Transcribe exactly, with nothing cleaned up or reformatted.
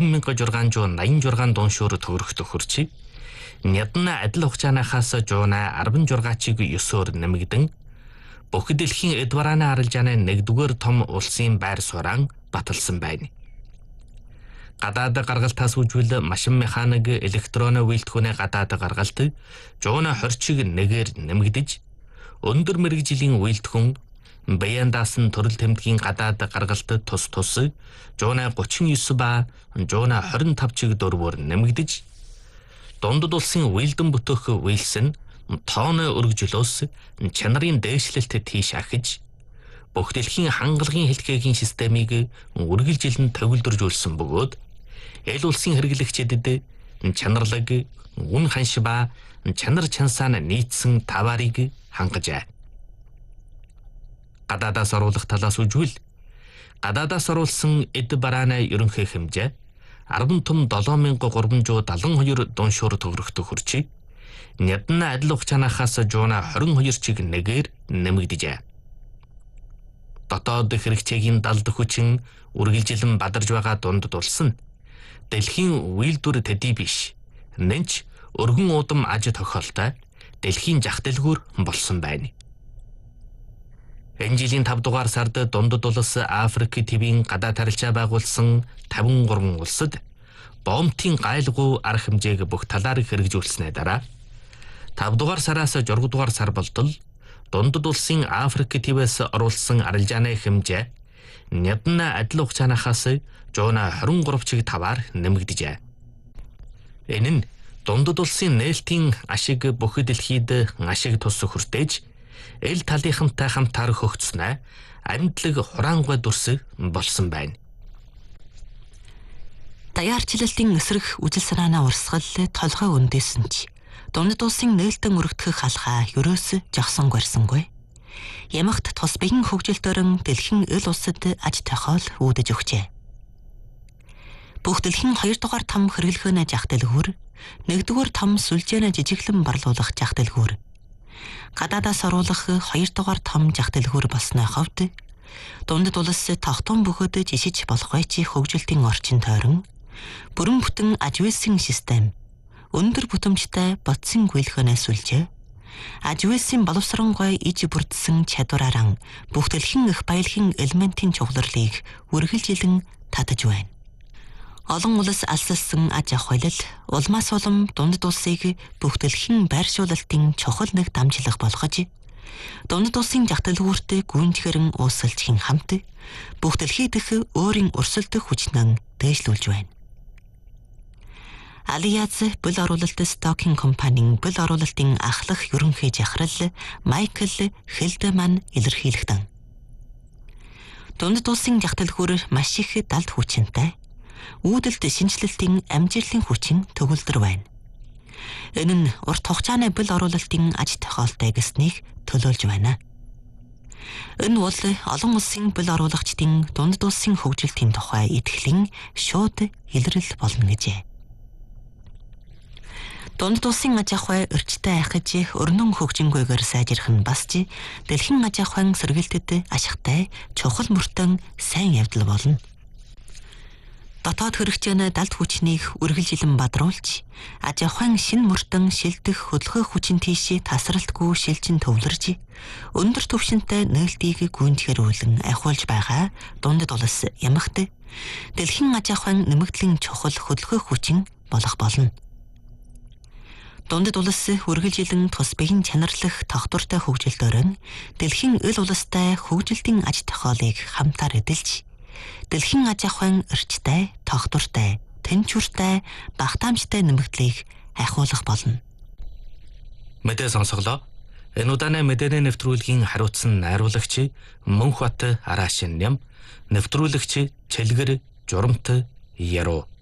арван мянган жургаан жуу наян жургаан дууншуур төгрөгтө хүрчи. Нядна адил хугацаанаас жуунаа арван жургаачиг ёсоор нэмэгдэн бүх дэлхийн эдварааны арилжааны нэгдүгээр том улсын байр суурин баталсан байна. Гадаад гаргалтаас үжвэл машин механик электроны үйлдвэрийн гадаад гаргалт жуунаа хорчиг нэгээр нэмэгдэж өндөр мэргэжлийн үйлдвэрэн баян даасан төрөл тэмдгийн гадаад гаргалт тус тус жуунаа гучин девять ба жуунаа двадцать пять чиг дөрвөөр нэмэгдэж дундад улсын үйлдэн бүтөөх үйлс нь тооны өргөжлөөс чанарын дээшлэлтэд тийш ахиж бүх дэлхийн хангалагын хэлхээгийн системийг үргэлжилэн төвлөржүүлсэн бөгөөд эл улсын хэрэглэгчдэд чанарлаг үн ханш ба чанар чансаана нийцсэн таваарыг хангажээ. Гадаадаас оруулах талаас үжвэл гадаадаас оруулсан эд барааны ерөнхий хэмжээ арван том долоо мянган гурван зуун даатан хоёр дууншуур төгрөгтө хүрчи. Нядна адил хугацаанаас жуунаа двадцать two чиг нэгээр нэмэгдэжээ. Дотоод хэрэгцээгийн далд хүчин үргэлжилэн бадарж байгаа дундад улс нь дэлхийн үйлдвэр төдий биш. Нэнч өргөн удам аж тохиолтой дэлхийн зах дэлгүүр болсон байна. Энэ жилийн тавд дугаар сард дундад улс Африк твийн гадаад харилцаа байгуулсан тавин гурван улсад бомбын гайлгуу арга хэмжээг бүх талаар хэрэгжүүлснээр дараа тавд дугаар сараас зург дугаар сар болтол дундад улсын Африк твээс оруулсан арилжааны хэмжээ нядна адил хугацаанаас жуунаа двадцать three чиг таваар нэмэгдэжээ. Энэ нь дундад улсын нээлтийн ашиг бүх дэлхийд ашиг тус хүртээж эл талынхантай хамтаар хөгжснөө амьдлаг хураангуй дүрс болсон байна. Даяарчлалтын эсрэг үжил санаанаа урсгал толгой үндэсэн ч дундад улсын нээлтэн өргөдөх халхаа ерөөс жагсан горсонгүй. Ямагт тус бэгэн хөгжилтөрөн дэлхийн эл улсад аж тохиол үүдэж өгчээ. Бүх дэлхийн хоёр дугаар том хэрэглэхүүнэ зах дэлгүүр, нэгдүгээр том сүлжээнэ жижиглэн барлуулах зах дэлгүүр, гадаадаас оруулах хоёр дугаар том зах дэлгүүр болсны хувьд дундад улс тогтун бөхөд жишиж болохгүй чи хөгжилтийн орчин тойрон бүрэн бүтэн ажвэлсийн систем, өндөр бүтэмжтэй бодсын гүйлхэнэ сүлжээ, ажвэлсийн боловсронгой иж бүрдсэн чадвараараа бүх дэлхийн их баялагын элементийн чухларлыг үргэлжилэн татаж байна. Олон улс алсалсан аж ахуйлал улмаас улам дундад улсыг бүх дэлхийн байршуулалтын чухал нэг дамжлага болгож дундад улсын зах дэлгүүртээ гүйнтгэрэн уусалжхийн хамт бүх дэлхий дэх өөрийн өрсөлдөх хүчнэн дээшлүүлж байна. Алиаз бул оруулалт стокинг компанийн бул оруулалтын ахлах ерөнхий захирал Майкл Хелдеман илэрхийлэгдэн. Дундад улсын зах дэлгүүр маш их далд хүчинтэй үүдэлт шинжилэлтийн амжилтын хүчин төгөлдөр байна. Энэ нь урт хугацааны бул оруулалтын аж тохиолтой гэснийг төлөөлж байна. Энэ бол олон улсын бул оруулагчдын дундад улсын хөгжилтийн тухай итгэлийн шууд илрэл болно гэжээ. Дундад улсын аж ахуй өрчтэй ахиж өрнөн хөгжингүйгээр сайжрах нь бас ч дэлхийн аж ахуйн сэргэлтэд ашигтай чухал мөртөн сайн явдал болно. Дотоод хэрэгцээний далд хүчнийг үргэлжилэн бадруулж, аж ахуйн шин мөртөн шилдэх хөдөлгөөх хүчин тийшээ тасралтгүй шилжин төвлөрж, өндөр түвшинтэй нээлтийг гүйнтгэрүүлэн ахиулж байгаа дундад улс ямагт дэлхийн аж ахуйн нэмэгдлийн чухал хөдөлгөөх хүчин болох болно. Дундад улс үргэлжилэн тус бэгэн чанарлах тогтвортой хөгжилтөөрөн дэлхийн эл улстай хөгжилтийн аж тохиолыг хамтаар эдэлж, дэлхийн аж ахуйн эрчтэй, тогтвортой, тэнцвэртэй, багтаамжтай нэмэгдлийг ахиулах болно. Мэдээ сонсголоо. Энэ удааны мэдээний нэвтрүүлгийн хариуцсан найруулагч Мөнхбат Араашин нэм, нэвтрүүлэгч Чэлгэр Журамт Яруу.